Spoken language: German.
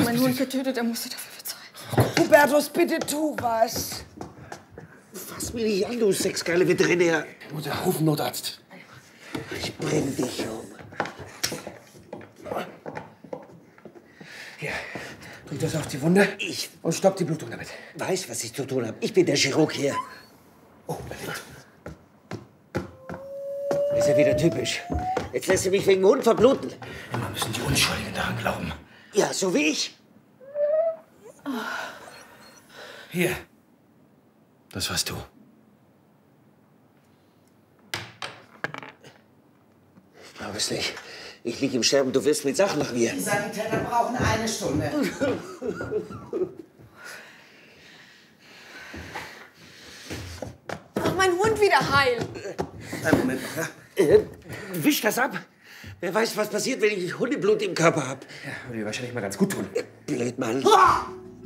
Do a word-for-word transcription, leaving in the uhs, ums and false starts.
meinen Hund getötet, er musste dafür bezahlen. Hubertus, bitte tu was. Fass mich nicht an, du sexgeile Veterinär. Mutter, ruf einen Notarzt. Ich bring dich um. Hier, drück das auf die Wunde. Ich und stopp die Blutung damit. weiß, was ich zu tun habe. Ich bin der Chirurg hier. Oh, perfekt. Ist ja wieder typisch. Jetzt lässt du mich wegen dem Hund verbluten. Immer müssen die Unschuldigen daran glauben. Ja, so wie ich. Hier. Das warst du. Ich glaube es nicht. Ich liege im Sterben, du wirst mit Sachen nach mir. Die Sanitäter brauchen eine Stunde. Mach meinen Hund wieder heil. Einen Moment noch, ja? Äh, wisch das ab. Wer weiß, was passiert, wenn ich Hundeblut im Körper habe. Ja, würde dir wahrscheinlich mal ganz gut tun. Blöd, Mann. Ah!